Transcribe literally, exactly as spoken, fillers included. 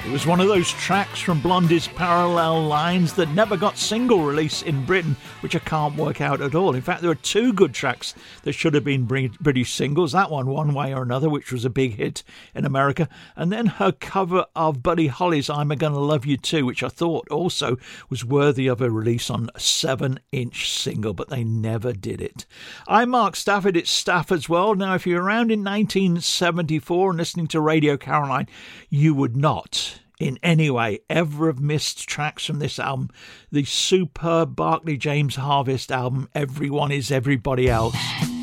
It was one of those tracks from Blondie's Parallel Lines that never got single release in Britain, which I can't work out at all. In fact, there were two good tracks that should have been British singles. That one, One Way or Another, which was a big hit in America. And then her cover of Buddy Holly's I'm A Gonna Love You Too, which I thought also was worthy of a release on a seven-inch single, but they never did it. I'm Mark Stafford, it's Stafford's World. Now, if you're around in nineteen seventy-four and listening to Radio Caroline, you would not in any way ever have missed tracks from this album, the superb Barclay James Harvest album, Everyone Is Everybody Else.